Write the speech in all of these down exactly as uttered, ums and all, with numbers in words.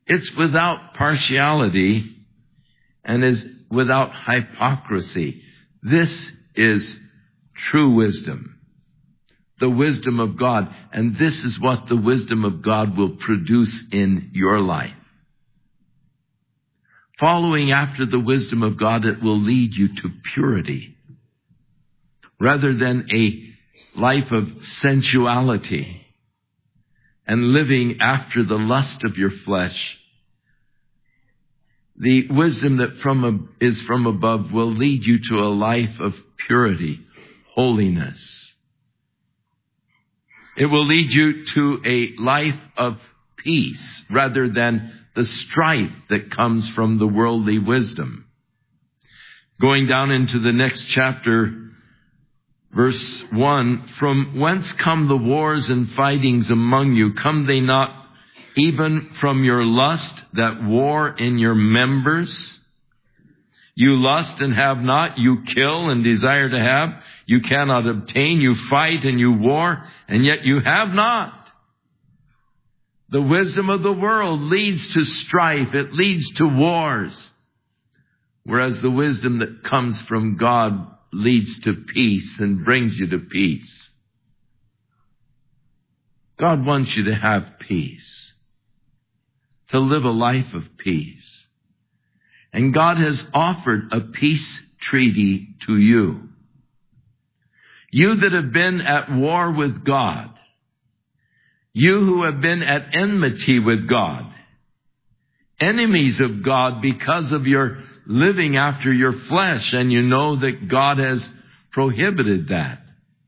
It's without partiality and is without hypocrisy. This is true wisdom, the wisdom of God. And this is what the wisdom of God will produce in your life. Following after the wisdom of God, it will lead you to purity rather than a life of sensuality and living after the lust of your flesh. The wisdom that from is from above will lead you to a life of purity, holiness. It will lead you to a life of peace rather than the strife that comes from the worldly wisdom. Going down into the next chapter, verse one, from whence come the wars and fightings among you? Come they not even from your lust that war in your members? You lust and have not, you kill and desire to have, you cannot obtain, you fight and you war, and yet you have not. The wisdom of the world leads to strife, it leads to wars, whereas the wisdom that comes from God leads to peace and brings you to peace. God wants you to have peace, to live a life of peace. And God has offered a peace treaty to you. You that have been at war with God, you who have been at enmity with God, enemies of God because of your living after your flesh, and you know that God has prohibited that.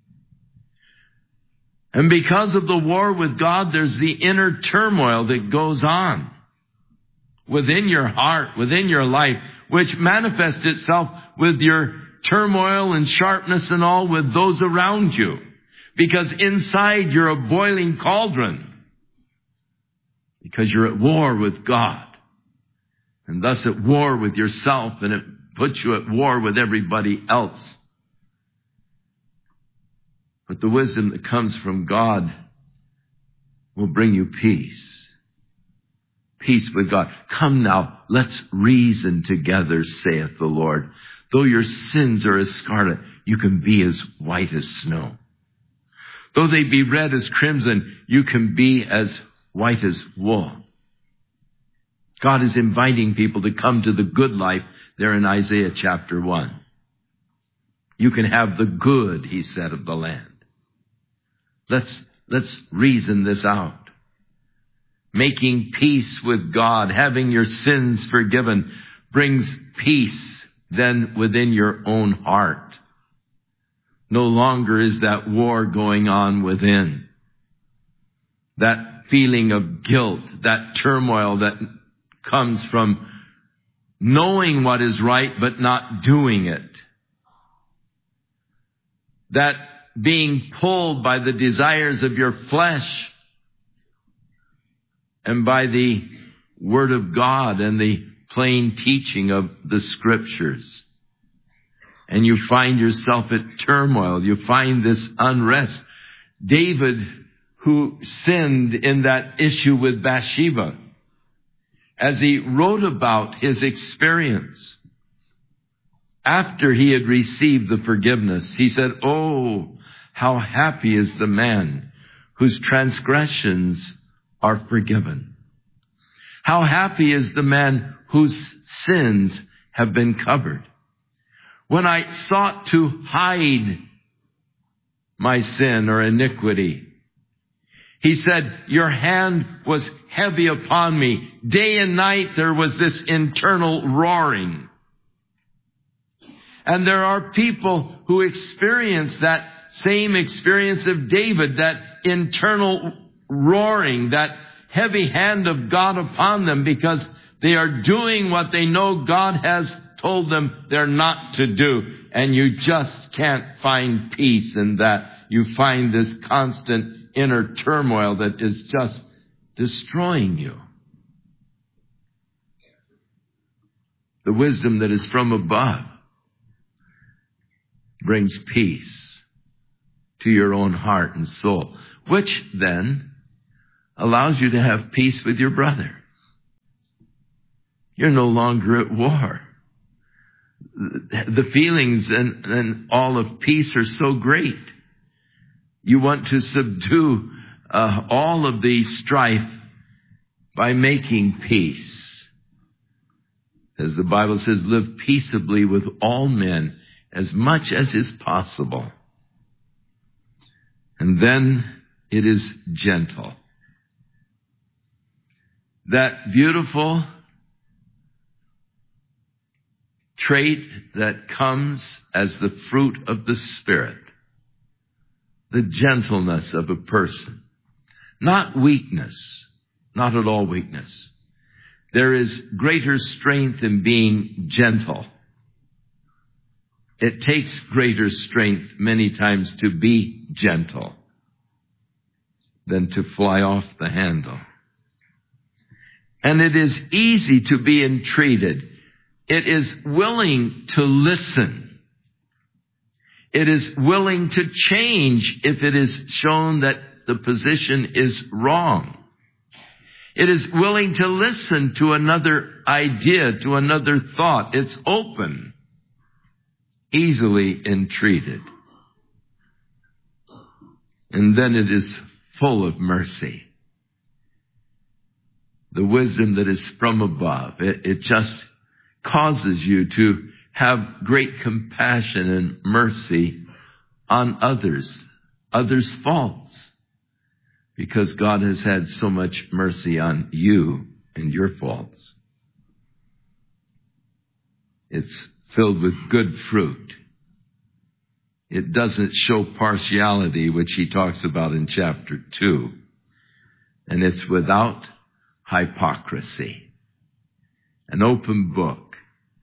And because of the war with God, there's the inner turmoil that goes on within your heart, within your life, which manifests itself with your turmoil and sharpness and all with those around you. Because inside you're a boiling cauldron. Because you're at war with God. And thus at war with yourself, and it puts you at war with everybody else. But the wisdom that comes from God will bring you peace. Peace with God. Come now, let's reason together, saith the Lord. Though your sins are as scarlet, you can be as white as snow. Though they be red as crimson, you can be as white as wool. God is inviting people to come to the good life there in Isaiah chapter one. You can have the good, he said, of the land. Let's, let's reason this out. Making peace with God, having your sins forgiven, brings peace then within your own heart. No longer is that war going on within. That feeling of guilt, that turmoil that comes from knowing what is right but not doing it. That being pulled by the desires of your flesh and by the Word of God and the plain teaching of the Scriptures. And you find yourself at turmoil. You find this unrest. David, who sinned in that issue with Bathsheba, as he wrote about his experience after he had received the forgiveness, he said, "Oh, how happy is the man whose transgressions are forgiven. How happy is the man whose sins have been covered. When I sought to hide my sin or iniquity, he said, your hand was heavy upon me. Day and night there was this internal roaring." And there are people who experience that same experience of David, that internal roaring, that heavy hand of God upon them, because they are doing what they know God has told them they're not to do. And you just can't find peace in that. You find this constant inner turmoil that is just destroying you. The wisdom that is from above brings peace to your own heart and soul, which then allows you to have peace with your brother. you're no longer at war. The feelings and, and all of peace are so great. You want to subdue uh, all of the strife by making peace. As the Bible says, live peaceably with all men as much as is possible. And then it is gentle. That beautiful trait that comes as the fruit of the Spirit. The gentleness of a person. Not weakness. Not at all weakness. There is greater strength in being gentle. It takes greater strength many times to be gentle than to fly off the handle. And it is easy to be entreated. It is willing to listen. It is willing to change if it is shown that the position is wrong. It is willing to listen to another idea, to another thought. It's open, easily entreated. And then it is full of mercy. The wisdom that is from above, it, it just causes you to have great compassion and mercy on others, others' faults, because God has had so much mercy on you and your faults. It's filled with good fruit. It doesn't show partiality, which he talks about in chapter two. And it's without hypocrisy. An open book.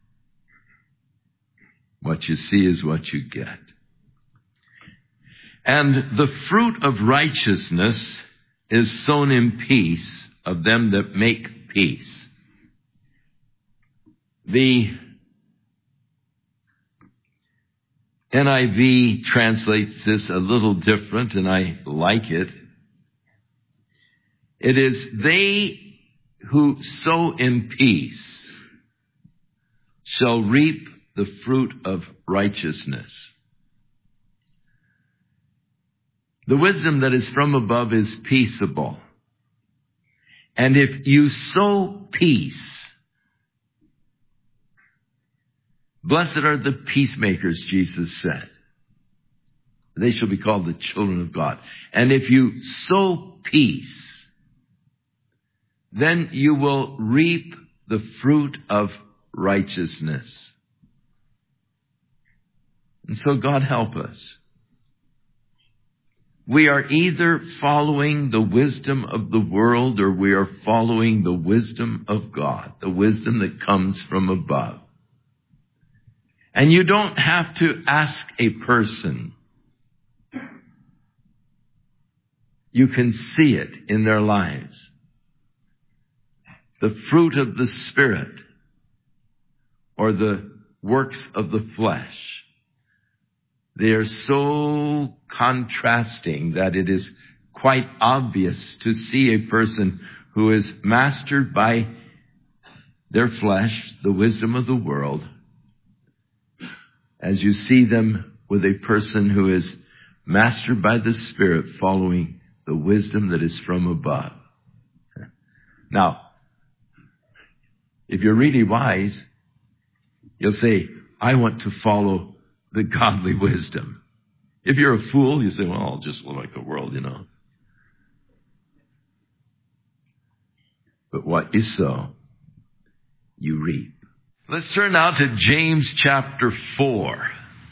What you see is what you get. And the fruit of righteousness is sown in peace of them that make peace. The N I V translates this a little different, and I like it. It is they who sow in peace shall reap the fruit of righteousness. The wisdom that is from above is peaceable. And if you sow peace, blessed are the peacemakers, Jesus said. They shall be called the children of God. And if you sow peace, then you will reap the fruit of righteousness. And so God help us. We are either following the wisdom of the world or we are following the wisdom of God, the wisdom that comes from above. And you don't have to ask a person. You can see it in their lives. The fruit of the Spirit or the works of the flesh. They are so contrasting that it is quite obvious to see a person who is mastered by their flesh, the wisdom of the world, as you see them with a person who is mastered by the Spirit, following the wisdom that is from above. Now, if you're really wise, you'll say, I want to follow the godly wisdom. If you're a fool, you say, well, I'll just live like the world, you know. But what you sow, you reap. Let's turn now to James chapter four.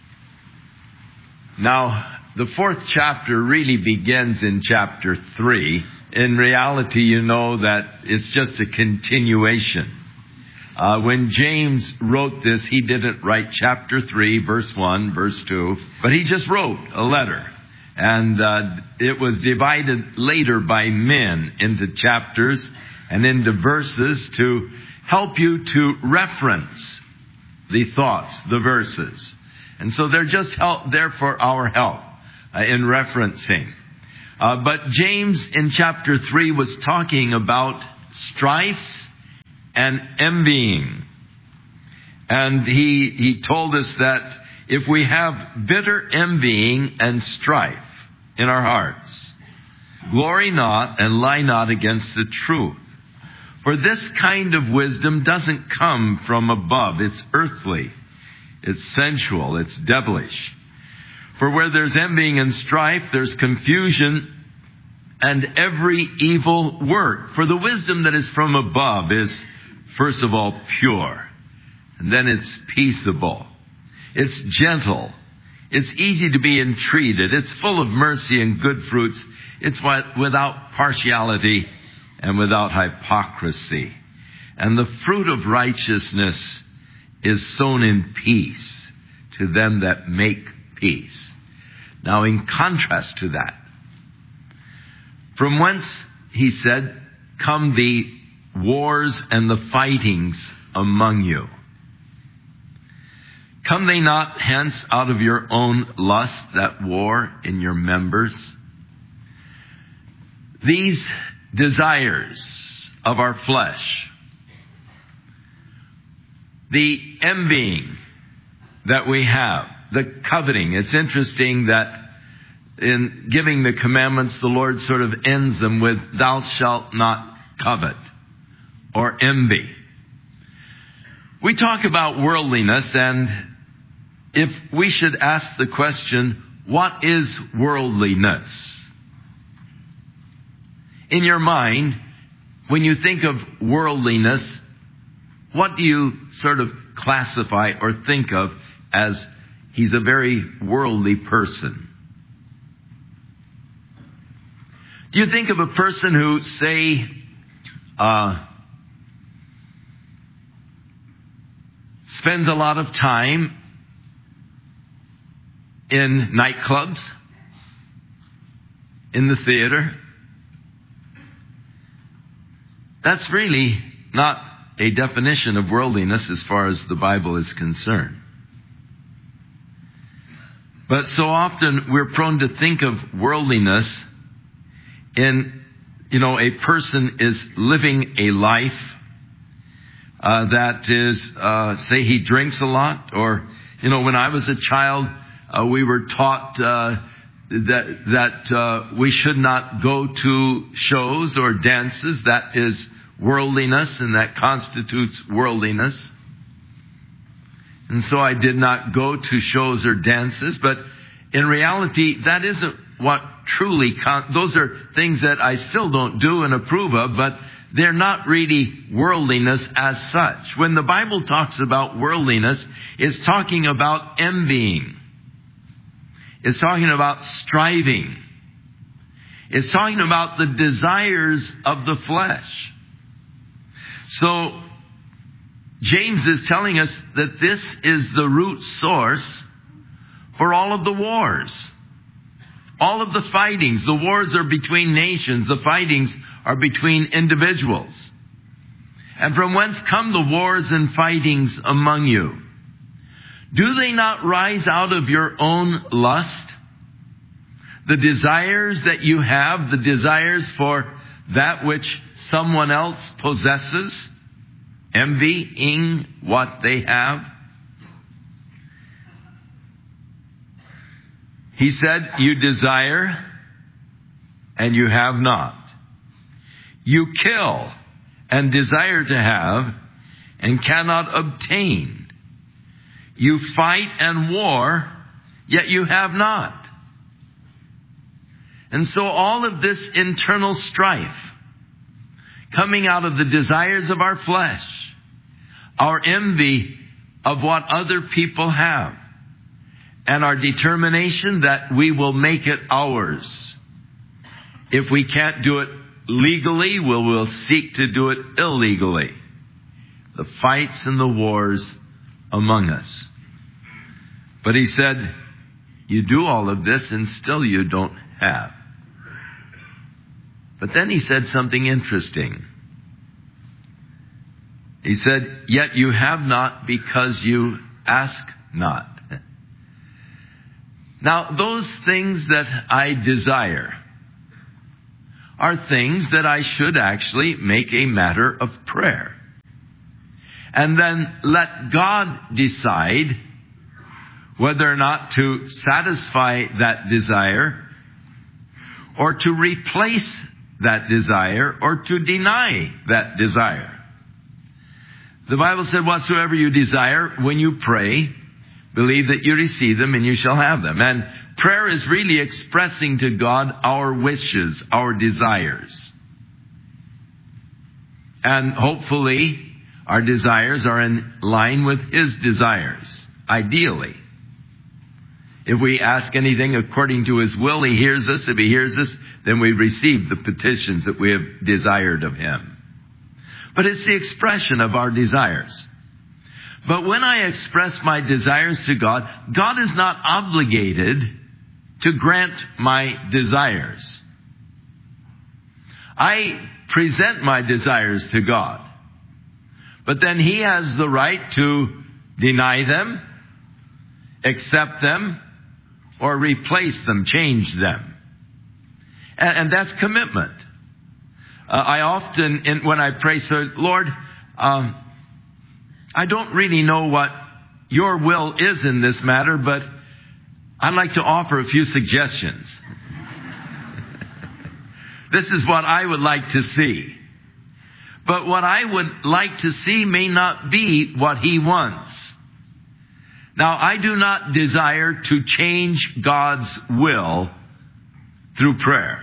Now, the fourth chapter really begins in chapter three. In reality, you know that it's just a continuation. Uh, when James wrote this, he didn't write chapter three, verse one, verse two, but he just wrote a letter. And uh, it was divided later by men into chapters and into verses to help you to reference the thoughts, the verses. And so they're just help, there for our help uh, in referencing. Uh, but James in chapter three was talking about strifes and envying. And he, he told us that if we have bitter envying and strife in our hearts, glory not and lie not against the truth. For this kind of wisdom doesn't come from above. It's earthly, it's sensual, it's devilish. For where there's envying and strife, there's confusion and every evil work. For the wisdom that is from above is, first of all, pure. And then it's peaceable. It's gentle. It's easy to be entreated. It's full of mercy and good fruits. It's without partiality and without hypocrisy. And the fruit of righteousness is sown in peace to them that make peace. Now, in contrast to that, from whence, he said, come the wars and the fightings among you. Come they not hence out of your own lust that war in your members? These desires of our flesh, the envying that we have, the coveting. It's interesting that in giving the commandments, the Lord sort of ends them with, thou shalt not covet or envy. We talk about worldliness, and if we should ask the question, what is worldliness? In your mind, when you think of worldliness, what do you sort of classify or think of as he's a very worldly person? Do you think of a person who, say, uh, spends a lot of time in nightclubs, in the theater? That's really not a definition of worldliness as far as the Bible is concerned. But so often we're prone to think of worldliness in, you know, a person is living a life uh, that is, uh, say he drinks a lot, or, you know, when I was a child, uh, we were taught uh, that that uh, we should not go to shows or dances. That is worldliness, and that constitutes worldliness. And so I did not go to shows or dances, but in reality, that isn't what truly, con- those are things that I still don't do and approve of, but they're not really worldliness as such. When the Bible talks about worldliness, it's talking about envying. It's talking about striving. It's talking about the desires of the flesh. So, James is telling us that this is the root source for all of the wars. All of the fightings. The wars are between nations. The fightings are between individuals. And from whence come the wars and fightings among you? Do they not rise out of your own lust? The desires that you have, the desires for that which someone else possesses, envying what they have. He said, you desire and you have not. You kill and desire to have and cannot obtain. You fight and war, yet you have not. And so all of this internal strife coming out of the desires of our flesh, our envy of what other people have, and our determination that we will make it ours. If we can't do it legally, we will seek to do it illegally. The fights and the wars among us. But he said, you do all of this and still you don't have. But then he said something interesting. He said, yet you have not because you ask not. Now, those things that I desire are things that I should actually make a matter of prayer. and then let God decide whether or not to satisfy that desire, or to replace that desire, or to deny that desire. The Bible said, whatsoever you desire, when you pray, believe that you receive them and you shall have them. And prayer is really expressing to God our wishes, our desires. And hopefully, our desires are in line with His desires, ideally. If we ask anything according to His will, He hears us. If He hears us, then we receive the petitions that we have desired of Him. But it's the expression of our desires. But when I express my desires to God, God is not obligated to grant my desires. I present my desires to God. But then He has the right to deny them, accept them, or replace them, change them. And, and that's commitment. Uh, I often, in, when I pray, say, Lord, um, I don't really know what your will is in this matter, but I'd like to offer a few suggestions. This is what I would like to see. But what I would like to see may not be what He wants. Now, I do not desire to change God's will through prayer.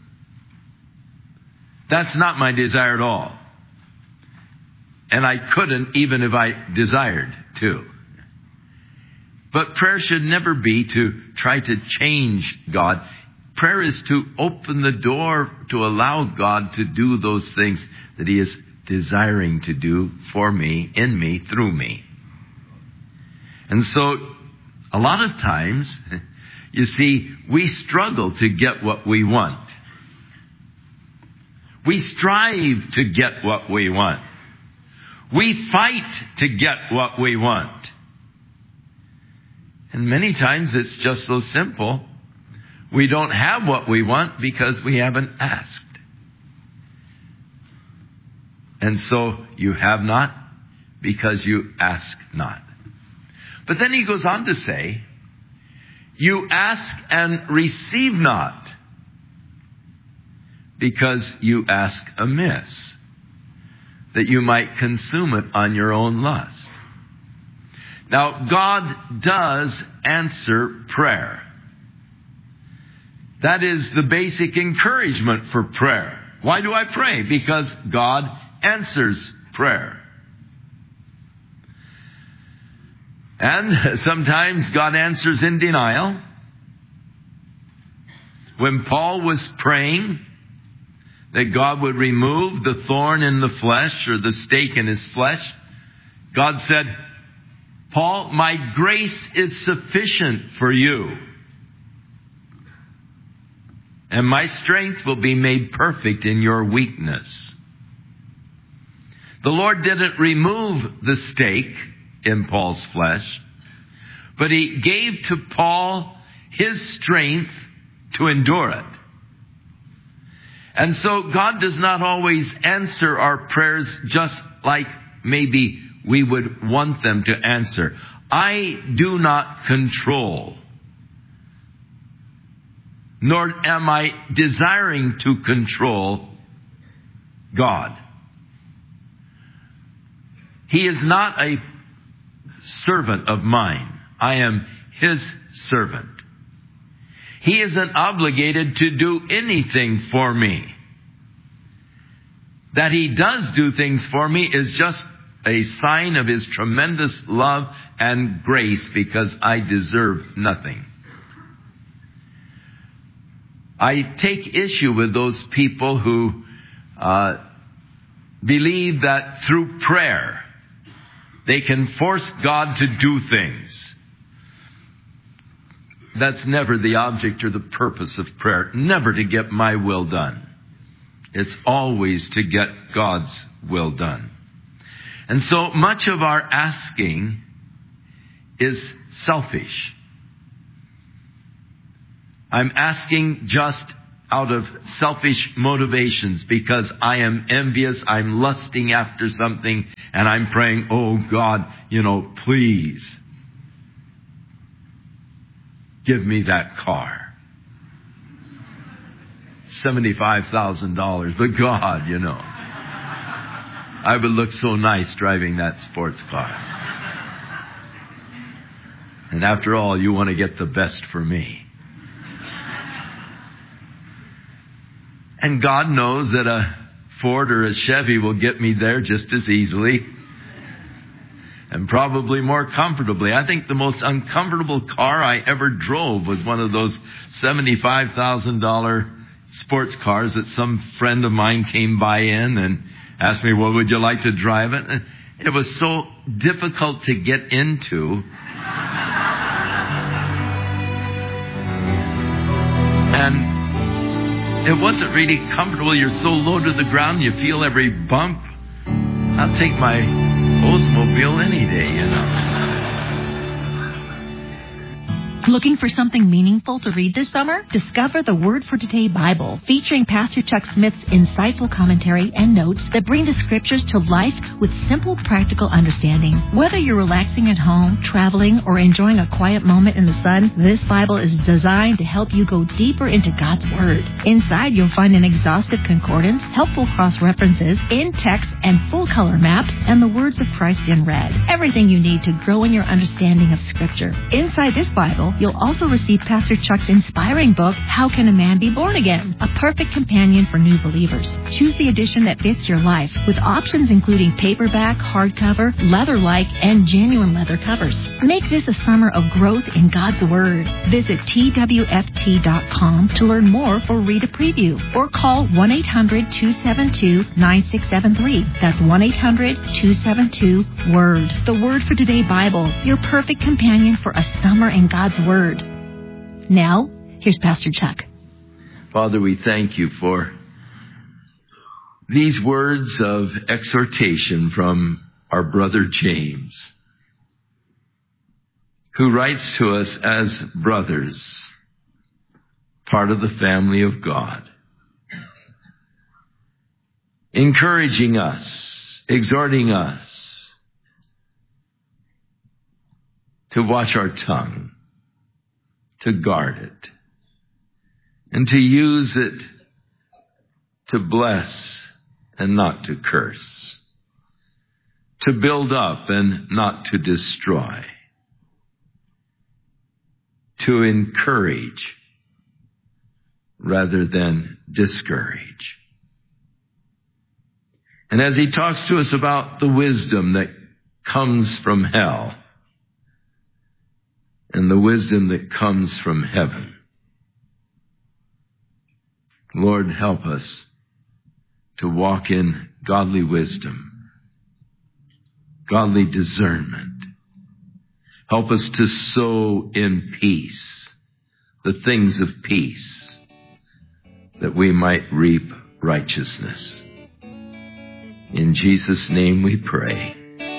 That's not my desire at all. And I couldn't even if I desired to. But prayer should never be to try to change God. Prayer is to open the door to allow God to do those things that He is desiring to do for me, in me, through me. And so, a lot of times, you see, we struggle to get what we want. We strive to get what we want. We fight to get what we want. And many times it's just so simple. We don't have what we want because we haven't asked. And so you have not because you ask not. But then he goes on to say, you ask and receive not because you ask amiss, that you might consume it on your own lust. Now, God does answer prayer. That is the basic encouragement for prayer. Why do I pray? Because God answers prayer. And sometimes God answers in denial. When Paul was praying that God would remove the thorn in the flesh or the stake in his flesh, God said, Paul, my grace is sufficient for you, and my strength will be made perfect in your weakness. The Lord didn't remove the stake in Paul's flesh, but He gave to Paul His strength to endure it. And so God does not always answer our prayers just like maybe we would want them to answer. I do not control, nor am I desiring to control God. He is not a servant of mine. I am His servant. He isn't obligated to do anything for me. That He does do things for me is just a sign of His tremendous love and grace, because I deserve nothing. I take issue with those people who uh, believe that through prayer they can force God to do things. That's never the object or the purpose of prayer. Never to get my will done. It's always to get God's will done. And so much of our asking is selfish. I'm asking just out of selfish motivations because I am envious, I'm lusting after something, and I'm praying, oh God, you know, please give me that car. seventy-five thousand dollars, but God, you know, I would look so nice driving that sports car. And after all, you want to get the best for me. And God knows that a Ford or a Chevy will get me there just as easily and probably more comfortably. I think the most uncomfortable car I ever drove was one of those seventy-five thousand dollars sports cars that some friend of mine came by in and asked me, well, would you like to drive it? And it was so difficult to get into. And it wasn't really comfortable. You're so low to the ground, you feel every bump. I'll take my Oldsmobile any day, you know. Looking for something meaningful to read this summer? Discover the Word for Today Bible, featuring Pastor Chuck Smith's insightful commentary and notes that bring the Scriptures to life with simple, practical understanding. Whether you're relaxing at home, traveling, or enjoying a quiet moment in the sun, this Bible is designed to help you go deeper into God's Word. Inside, you'll find an exhaustive concordance, helpful cross-references, in-text and full-color maps, and the words of Christ in red. Everything you need to grow in your understanding of Scripture. Inside this Bible, you'll also receive Pastor Chuck's inspiring book, How Can a Man Be Born Again? A perfect companion for new believers. Choose the edition that fits your life, with options including paperback, hardcover, leather-like, and genuine leather covers. Make this a summer of growth in God's Word. Visit T W F T dot com to learn more or read a preview, or call one eight hundred two seven two nine six seven three. That's one eight hundred two seven two WORD. The Word for Today Bible, your perfect companion for a summer in God's Word. Now, here's Pastor Chuck. Father, we thank you for these words of exhortation from our brother James, who writes to us as brothers, part of the family of God, encouraging us, exhorting us to watch our tongue, to guard it, and to use it to bless and not to curse, to build up and not to destroy, to encourage rather than discourage. And as he talks to us about the wisdom that comes from hell and the wisdom that comes from heaven, Lord, help us to walk in godly wisdom, godly discernment. Help us to sow in peace, the things of peace, that we might reap righteousness. In Jesus' name we pray.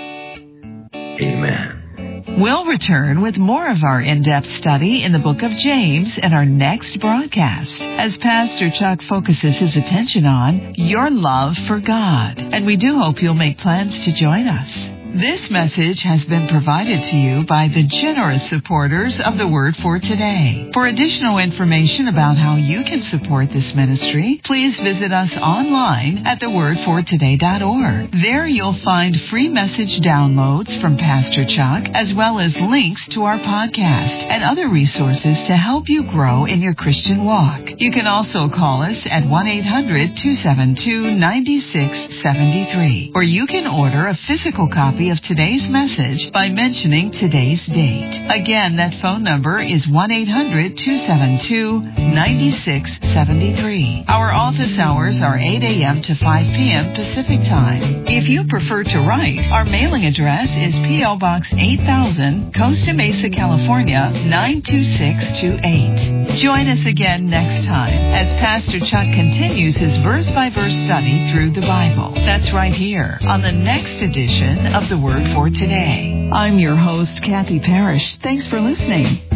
Amen. We'll return with more of our in-depth study in the book of James in our next broadcast, as Pastor Chuck focuses his attention on your love for God. And we do hope you'll make plans to join us. This message has been provided to you by the generous supporters of the Word for Today. For additional information about how you can support this ministry, please visit us online at the word for today dot org. There you'll find free message downloads from Pastor Chuck, as well as links to our podcast and other resources to help you grow in your Christian walk. You can also call us at one eight hundred two seven two nine six seven three, or you can order a physical copy of today's message by mentioning today's date. Again, that phone number is one eight hundred two seven two nine six seven three. Our office hours are eight a.m. to five p.m. Pacific Time. If you prefer to write, our mailing address is P O. Box eight thousand, Costa Mesa, California, nine two six two eight. Join us again next time as Pastor Chuck continues his verse-by-verse study through the Bible. That's right here on the next edition of The Word for Today. I'm your host, Kathy Parrish. Thanks for listening.